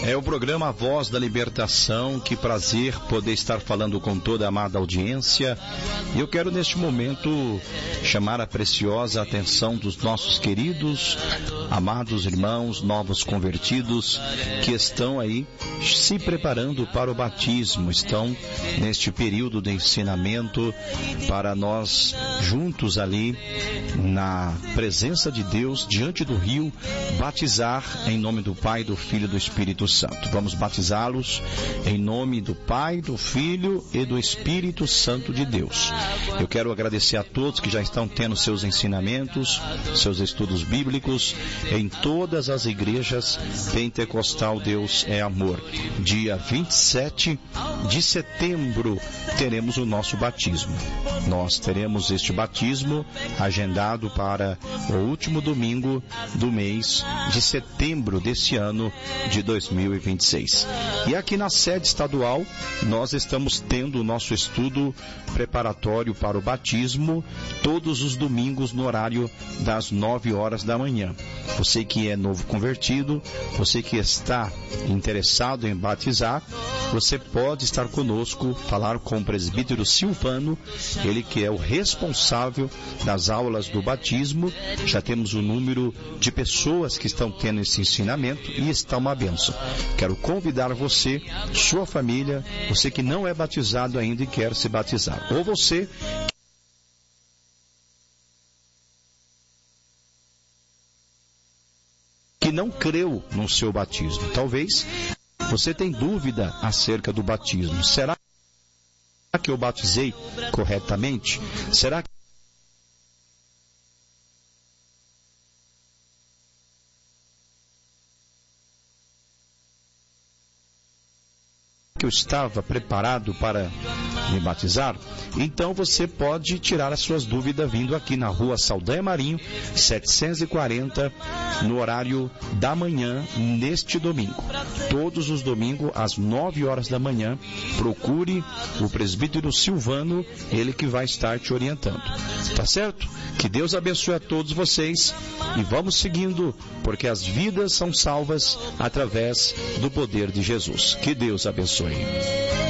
É o programa A Voz da Libertação. Que prazer poder estar falando com toda a amada audiência. E eu quero neste momento chamar a preciosa atenção dos nossos queridos, amados irmãos, novos convertidos, que estão aí se preparando para o batismo, estão neste período de ensinamento para nós juntos ali na presença de Deus, diante do rio, batizar em nome do Pai, do Filho e do Espírito Santo. Vamos batizá-los em nome do Pai, do Filho e do Espírito Santo de Deus. Eu quero agradecer a todos que já estão tendo seus ensinamentos, seus estudos bíblicos em todas as igrejas pentecostal. Deus é amor. Dia 27 de setembro teremos o nosso batismo. Nós teremos este batismo agendado para o último domingo do mês de setembro desse ano de 2026. E aqui na sede estadual nós estamos tendo o nosso estudo preparatório para o batismo todos os domingos no horário das 9 horas da manhã. Você que é novo convertido, você que está interessado em batizar, você pode estar conosco, falar com o presbítero Silvano, ele que é o responsável das aulas do batismo. Já temos o número de pessoas que estão tendo esse ensinamento e está uma bênção. Quero convidar você, sua família, você que não é batizado ainda e quer se batizar, ou você que não creu no seu batismo. Talvez você tenha dúvida acerca do batismo. Será que eu batizei corretamente? Será que eu estava preparado para me batizar? Então você pode tirar as suas dúvidas vindo aqui na rua Saldanha Marinho, 740, no horário da manhã, neste domingo. Todos os domingos, às 9 horas da manhã, procure o presbítero Silvano, ele que vai estar te orientando. Tá certo? Que Deus abençoe a todos vocês e vamos seguindo, porque as vidas são salvas através do poder de Jesus. Que Deus abençoe.